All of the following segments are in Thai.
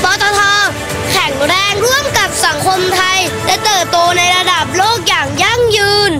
ตท.แข็งแรงร่วมกับสังคมไทยและเติบโตในระดับโลกอย่างยั่งยืน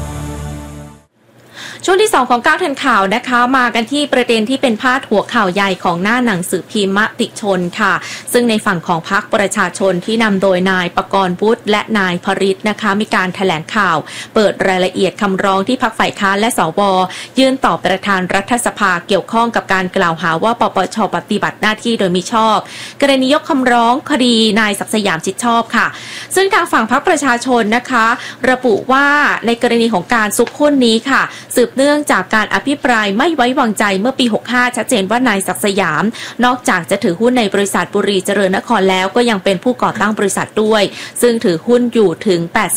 ช่วงที่2ของ9ทันข่าวนะคะมากันที่ประเด็นที่เป็นพาดหัวข่าวใหญ่ของหน้าหนังสือพิมพ์มติชนค่ะซึ่งในฝั่งของพรรคประชาชนที่นำโดยนายปกรณ์วุฒิและนายพริตนะคะมีการแถลงข่าวเปิดรายละเอียดคำร้องที่พรรคฝ่ายค้านและสวยื่นต่อประธานรัฐสภาเกี่ยวข้องกับการกล่าวหาว่าปปช.ปฏิบัติหน้าที่โดยมิชอบกรณียกคำร้องคดีนายศักดิ์สยามชิดชอบค่ะซึ่งทางฝั่งพรรคประชาชนนะคะระบุว่าในกรณีของการซุกหุ้นนี้ค่ะสืบเนื่องจากการอภิปรายไม่ไว้วางใจเมื่อปี65ชัดเจนว่านายศักดิ์สยามนอกจากจะถือหุ้นในบริษัทบุรีเจริญนครแล้วก็ยังเป็นผู้ก่อตั้งบริษัทด้วยซึ่งถือหุ้นอยู่ถึง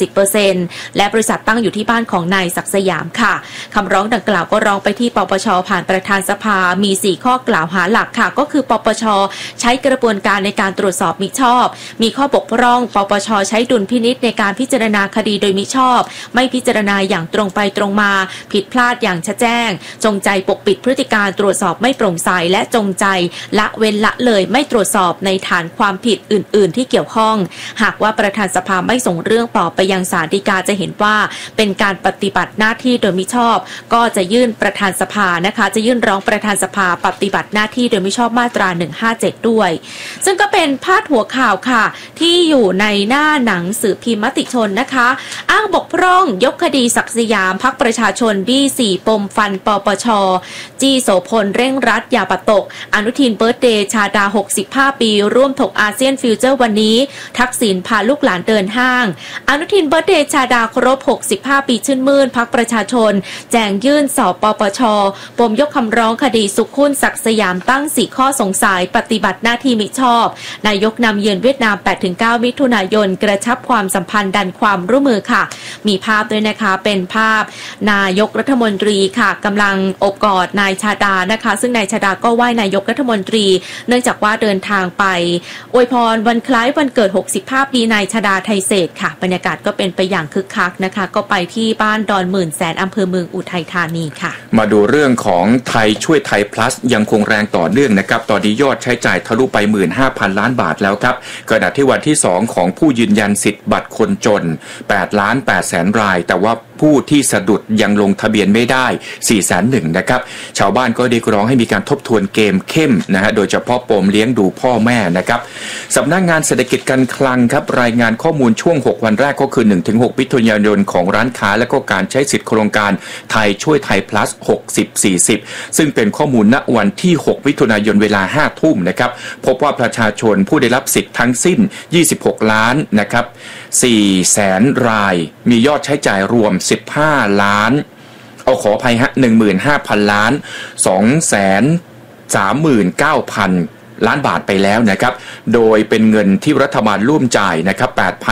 80% และบริษัทตั้งอยู่ที่บ้านของนายศักดิ์สยามค่ะคำร้องดังกล่าวก็ร้องไปที่ปปช.ผ่านประธานสภามี4ข้อกล่าวหาหลักค่ะก็คือปปช.ใช้กระบวนการในการตรวจสอบมิชอบมีข้อบกพร่องปปช.ใช้ดุลพินิจในการพิจารณาคดีโดยมิชอบไม่พิจารณาอย่างตรงไปตรงมาผิดพลาดอย่างชัดแจ้งจงใจปกปิดพฤติการตรวจสอบไม่โปร่งใสและจงใจละเว้นละเลยไม่ตรวจสอบในฐานความผิดอื่นๆที่เกี่ยวข้องหากว่าประธานสภาไม่ส่งเรื่องต่อไปยังศาลฎีกาจะเห็นว่าเป็นการปฏิบัติหน้าที่โดยมิชอบก็จะยื่นประธานสภานะคะจะยื่นร้องประธานสภาปฏิบัติหน้าที่โดยมิชอบมาตรา157ด้วยซึ่งก็เป็นพาดหัวข่าวค่ะที่อยู่ในหน้าหนังสือพิมพ์มติชนนะคะอ้างบกพร่องยกคดีศักดิ์สยามพรรคประชาชนบี้4ปมฟันปปช.จี้โสพลเร่งรัดอย่าปะตกอนุทินเบิร์ธเดย์ชาดา65ปีร่วมถกอาเซียนฟิวเจอร์วันนี้ทักษิณพาลูกหลานเดินห้างอนุทินเบิร์ธเดย์ชาดาครบ65ปีชื่นมื่นพรรคประชาชนแจงยื่นสอบปปช.ปมยกคำร้องคดีสุขหุ้นศักดิ์สยามตั้ง4ข้อสงสัยปฏิบัติหน้าที่มิชอบนายกนำเยือนเวียดนาม 8-9 มิถุนายนกระชับความสัมพันธ์ดันความร่วมมือค่ะมีภาพด้วยนะคะเป็นภาพนายกรัฐมนตรีค่ะกำลังอบกอดนายชาดานะคะซึ่งนายชาดาก็ไหว้นายกรัฐมนตรีเนื่องจากว่าเดินทางไปอวยพรวันคล้ายวันเกิด65ปีนายชาดาไทยเศรษฐ์ค่ะบรรยากาศก็เป็นไปอย่างคึกคักนะคะก็ไปที่บ้านดอนหมื่นแสนอำเภอเมืองอุทัยธานีค่ะมาดูเรื่องของไทยช่วยไทย plus ยังคงแรงต่อเนื่องนะครับตอนนี้ยอดใช้จ่ายทะลุไป 15,000 ล้านบาทแล้วครับขณะที่วันที่2ของผู้ยืนยันสิทธิ์บัตรคนจน 8,800,000 รายแต่ว่าผู้ที่สะดุดยังลงทะเบียนไม่ได้ 401,000 นะครับชาวบ้านก็เรียกร้องให้มีการทบทวนเกมเข้มนะฮะโดยเฉพาะปมเลี้ยงดูพ่อแม่นะครับสำนักงานเศรษฐกิจการคลังครับรายงานข้อมูลช่วง6วันแรกก็คือ 1-6 มิถุนายนของร้านค้าและก็การใช้สิทธิโครงการไทยช่วยไทย plus 60-40 ซึ่งเป็นข้อมูลณวันที่6มิถุนายนเวลา 5 ทุ่มนะครับพบว่าประชาชนผู้ได้รับสิทธิ์ทั้งสิ้น26ล้านนะครับ400,000 รายมียอดใช้จ่ายรวม15ล้านขออภัยฮะ 15,000 ล้าน 239,000 ล้านบาทไปแล้วนะครับโดยเป็นเงินที่รัฐบาลร่วมจ่ายนะครับ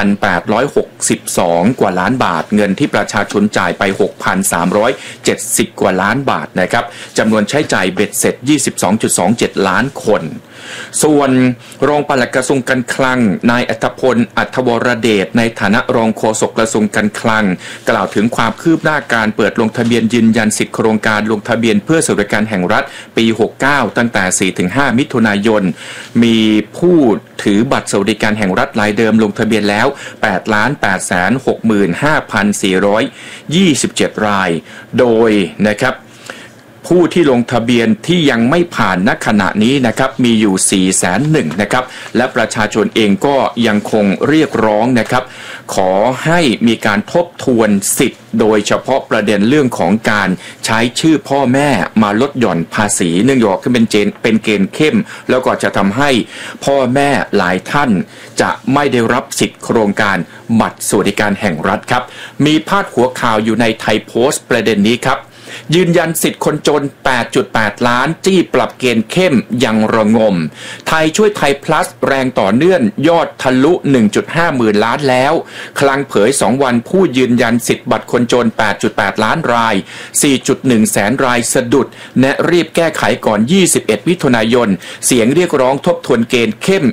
8,862 กว่าล้านบาทเงินที่ประชาชนจ่ายไป 6,370 กว่าล้านบาทนะครับจำนวนใช้จ่ายเบ็ดเสร็จ 22.27 ล้านคนส่วนรองปลัดกระทรวงการคลังนายอัธพล อัธวรเดชในฐานะรองโฆษกกระทรวงการคลังกล่าวถึงความคืบหน้าการเปิดลงทะเบียนยืนยันสิทธิโครงการลงทะเบียนเพื่อสวัสดิการแห่งรัฐปี69ตั้งแต่ 4-5 มิถุนายนมีผู้ถือบัตรสวัสดิการแห่งรัฐรายเดิมลงทะเบียนแล้ว 8,865,427 รายโดยนะครับผู้ที่ลงทะเบียนที่ยังไม่ผ่านณขณะนี้นะครับมีอยู่ 401,000 นะครับและประชาชนเองก็ยังคงเรียกร้องนะครับขอให้มีการทบทวนสิทธิ์โดยเฉพาะประเด็นเรื่องของการใช้ชื่อพ่อแม่มาลดหย่อนภาษีเนื่องจากเป็นเกณฑ์เข้มแล้วก็จะทำให้พ่อแม่หลายท่านจะไม่ได้รับสิทธิ์โครงการบัตรสวัสดิการแห่งรัฐครับมีพาดหัวข่าวอยู่ในไทยโพสต์ประเด็นนี้ครับยืนยันสิทธิ์คนจน 8.8 ล้านจี้ปรับเกณฑ์เข้มยังระงมไทยช่วยไทย plus แรงต่อเนื่องยอดทะลุ 1.5 หมื่นล้านแล้วคลังเผย2วันผู้ยืนยันสิทธิ์บัตรคนจน 8.8 ล้านราย 4.1 แสนรายสะดุดแนะรีบแก้ไขก่อน 21 มิถุนายนเสียงเรียกร้องทบทวนเกณฑ์เข้ม